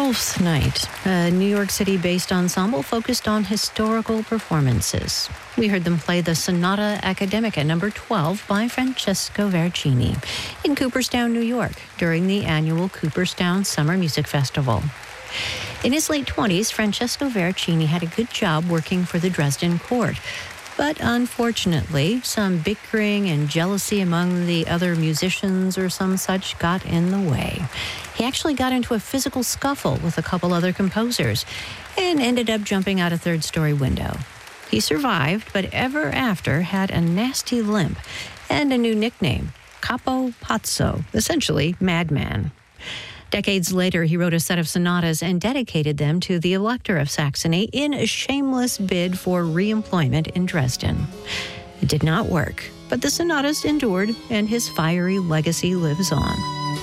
Twelfth Night, a New York City-based ensemble focused on historical performances. We heard them play the Sonata Academica No. 12 by Francesco Vercini in Cooperstown, New York, during the annual Cooperstown Summer Music Festival. In his late 20s, Francesco Vercini had a good job working for the Dresden court. But unfortunately, some bickering and jealousy among the other musicians or some such got in the way. He actually got into a physical scuffle with a couple other composers and ended up jumping out a third-story window. He survived, but ever after had a nasty limp and a new nickname, Capo Pazzo, essentially Madman. Decades later, he wrote a set of sonatas and dedicated them to the Elector of Saxony in a shameless bid for re-employment in Dresden. It did not work, but the sonatas endured, and his fiery legacy lives on.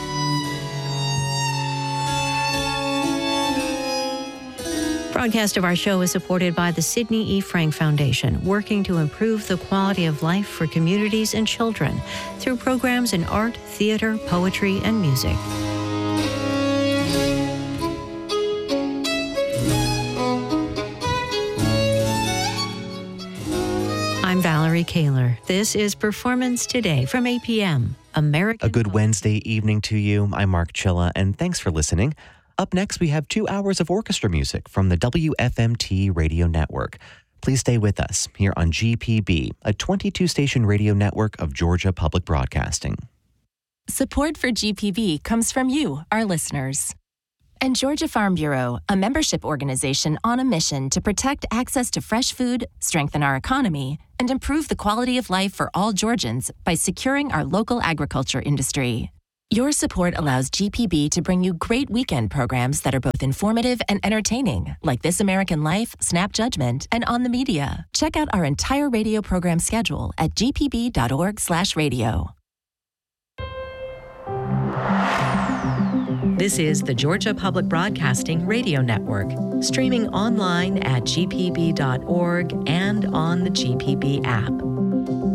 Broadcast of our show is supported by the Sidney E. Frank Foundation, working to improve the quality of life for communities and children through programs in art, theater, poetry, and music. I'm Valerie Kaler. This is Performance Today from APM, American. A good Wednesday evening to you. I'm Mark Chilla, and thanks for listening. Up next, we have 2 hours of orchestra music from the WFMT radio network. Please stay with us here on GPB, a 22-station radio network of Georgia Public Broadcasting. Support for GPB comes from you, our listeners. And Georgia Farm Bureau, a membership organization on a mission to protect access to fresh food, strengthen our economy, and improve the quality of life for all Georgians by securing our local agriculture industry. Your support allows GPB to bring you great weekend programs that are both informative and entertaining, like This American Life, Snap Judgment, and On the Media. Check out our entire radio program schedule at gpb.org/radio. This is the Georgia Public Broadcasting Radio Network, streaming online at gpb.org and on the GPB app.